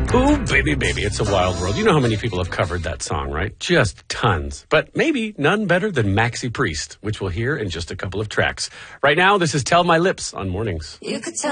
Ooh, baby, baby, it's a wild world. You know how many people have covered that song, right? Just tons. But maybe none better than Maxi Priest, which we'll hear in just a couple of tracks. Right now, this is Tell My Lips on Mornings. You could tell